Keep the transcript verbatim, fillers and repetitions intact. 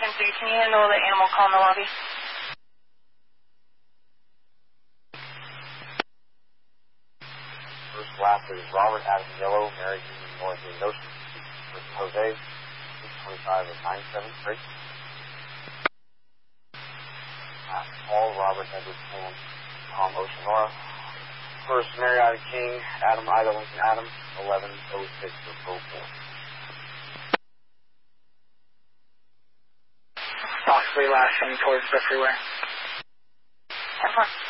two, can you handle the animal call in the lobby? First lap is Robert Adam Yellow, Mary Union North in Ocean, versus Jose, six twenty-five of nine seven, break. Last Paul, Robert Edward Sam, Tom Oceanora. First Marriott King, Adam Ida Lincoln Adam, eleven oh six for Pro four. Possibly last coming towards the freeway. ten four.